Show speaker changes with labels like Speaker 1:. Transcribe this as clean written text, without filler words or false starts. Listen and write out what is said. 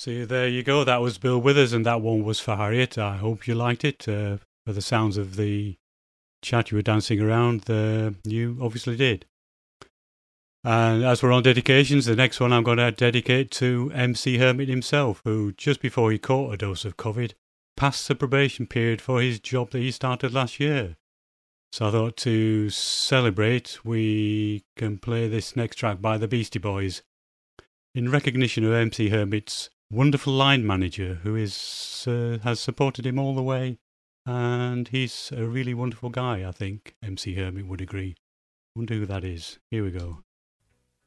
Speaker 1: So there you go. That was Bill Withers, and that one was for Harriet. I hope you liked it. For the sounds of the chat you were dancing around, you obviously did. And as we're on dedications, the next one I'm going to dedicate to MC Hermit himself, who just before he caught a dose of COVID, passed the probation period for his job that he started last year. So I thought to celebrate, we can play this next track by the Beastie Boys in recognition of MC Hermit's wonderful line manager, who has supported him all the way, and he's a really wonderful guy, I think MC Hermit would agree. Wonder who that is. Here we go.